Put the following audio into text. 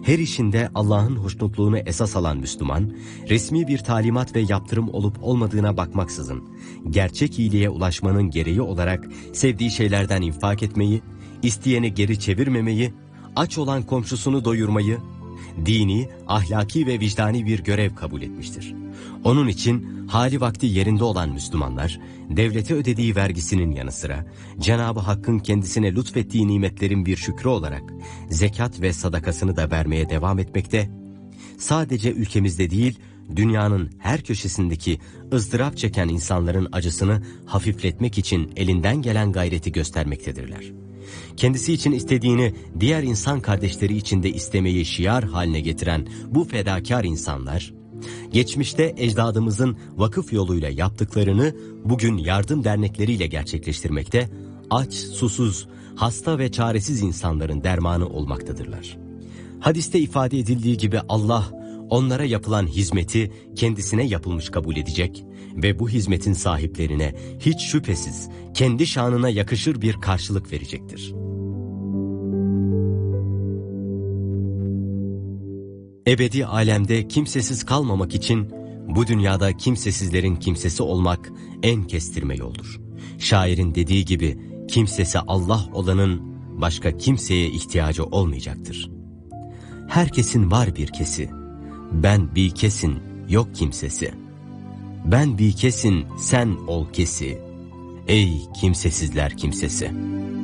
Her işinde Allah'ın hoşnutluğunu esas alan Müslüman, resmi bir talimat ve yaptırım olup olmadığına bakmaksızın, gerçek iyiliğe ulaşmanın gereği olarak sevdiği şeylerden infak etmeyi, isteyeni geri çevirmemeyi, aç olan komşusunu doyurmayı, dini, ahlaki ve vicdani bir görev kabul etmiştir. Onun için hali vakti yerinde olan Müslümanlar, devlete ödediği vergisinin yanı sıra, Cenab-ı Hakk'ın kendisine lütfettiği nimetlerin bir şükrü olarak, zekat ve sadakasını da vermeye devam etmekte, sadece ülkemizde değil, dünyanın her köşesindeki ızdırap çeken insanların acısını hafifletmek için elinden gelen gayreti göstermektedirler. Kendisi için istediğini diğer insan kardeşleri için de istemeyi şiar haline getiren bu fedakar insanlar, geçmişte ecdadımızın vakıf yoluyla yaptıklarını bugün yardım dernekleriyle gerçekleştirmekte, aç, susuz, hasta ve çaresiz insanların dermanı olmaktadırlar. Hadiste ifade edildiği gibi Allah, onlara yapılan hizmeti kendisine yapılmış kabul edecek ve bu hizmetin sahiplerine hiç şüphesiz kendi şanına yakışır bir karşılık verecektir. Ebedi alemde kimsesiz kalmamak için bu dünyada kimsesizlerin kimsesi olmak en kestirme yoldur. Şairin dediği gibi kimsesi Allah olanın başka kimseye ihtiyacı olmayacaktır. Herkesin var bir kesi, ben bir kesin yok kimsesi. Ben bir kesin sen ol kesi, ey kimsesizler kimsesi.